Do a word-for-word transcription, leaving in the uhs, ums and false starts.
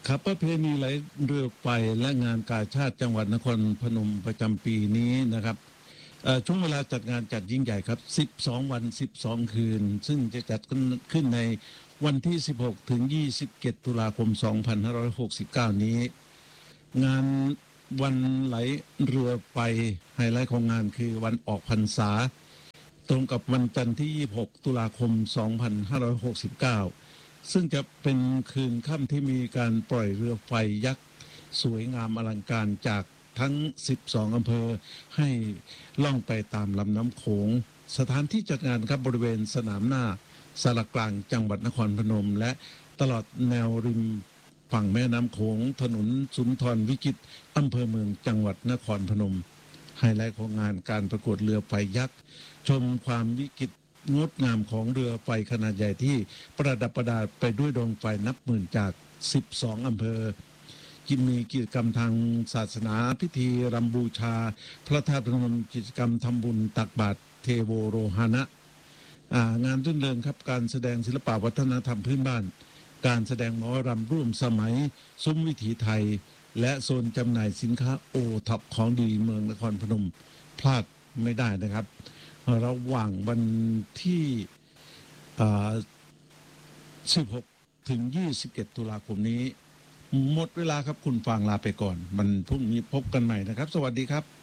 ครับประเพณีไหลเรือไฟและงานกาชาติจังหวัดนครพนมประจำปีนี้นะครับเอ่อช่วงเวลาจัดงานจัดยิ่งใหญ่ครับสิบสองวันสิบสองคืนซึ่งจะจัดขึ้นในวันที่สิบหกถึงยี่สิบเจ็ดตุลาคมสองพันห้าร้อยหกสิบเก้านี้งานวันไหลเรือไฟไฮไลท์ของงานคือวันออกพรรษาตรงกับวันจันทร์ที่ยี่สิบหกตุลาคมสองพันห้าร้อยหกสิบเก้าซึ่งจะเป็นคืนค่ำที่มีการปล่อยเรือไฟยักษ์สวยงามอลังการจากทั้งสิบสองอำเภอให้ล่องไปตามลำน้ำโขงสถานที่จัดงานครับบริเวณสนามหน้าสารกลางจังหวัดนครพนมและตลอดแนวริมฝั่งแม่น้ำโขงถนนสุนทรวิจิตรอำเภอเมืองจังหวัดนครพนมไฮไลท์ของงานการประกวดเรือไฟยักษ์ชมความวิจิตรงดงามของเรือไฟขนาดใหญ่ที่ประดับประดาไปด้วยดวงไฟนับหมื่นจากสิบสองอำเภอกินมีกิจกรรมทางศาสนาพิธีรำบูชาพระธาตุพนมกิจกรรมทำบุญตักบาตรเทโวโรหณะงานรื่นเริงครับการแสดงศิลปวัฒนธรรมพื้นบ้านการแสดงหมอรำร่วมสมัยซุ้มวิถีไทยและโซนจำหน่ายสินค้าโอท็อปของดีเมืองนครพนมพลาดไม่ได้นะครับระหว่างวันที่สิบหกถึงยี่สิบเอ็ดตุลาคมนี้หมดเวลาครับคุณฟางลาไปก่อนมันพรุ่งนี้พบกันใหม่นะครับสวัสดีครับ